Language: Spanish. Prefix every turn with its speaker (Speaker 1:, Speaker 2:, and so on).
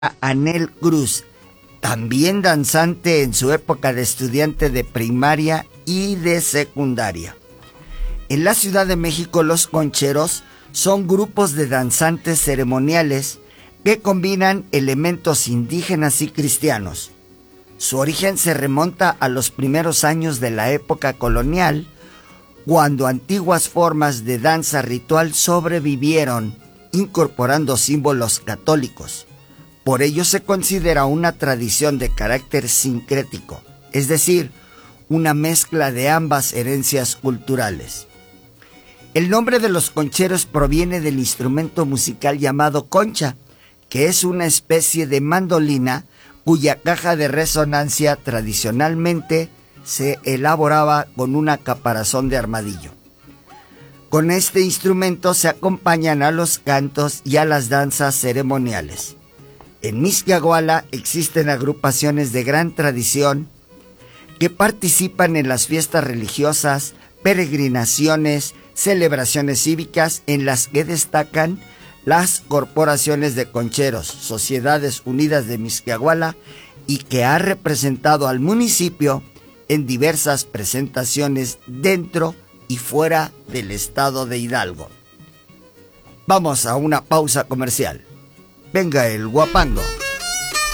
Speaker 1: Anel Cruz, también danzante en su época de estudiante de primaria y de secundaria. En la Ciudad de México, los concheros son grupos de danzantes ceremoniales que combinan elementos indígenas y cristianos. Su origen se remonta a los primeros años de la época colonial, cuando antiguas formas de danza ritual sobrevivieron, incorporando símbolos católicos. Por ello se considera una tradición de carácter sincrético, es decir, una mezcla de ambas herencias culturales. El nombre de los concheros proviene del instrumento musical llamado concha, que es una especie de mandolina cuya caja de resonancia tradicionalmente se elaboraba con una caparazón de armadillo. Con este instrumento se acompañan a los cantos y a las danzas ceremoniales. En Mixquiahuala existen agrupaciones de gran tradición que participan en las fiestas religiosas, peregrinaciones, celebraciones cívicas, en las que destacan las corporaciones de concheros, Sociedades Unidas de Mixquiahuala, y que ha representado al municipio en diversas presentaciones dentro y fuera del estado de Hidalgo. Vamos a una pausa comercial. Venga el guapango.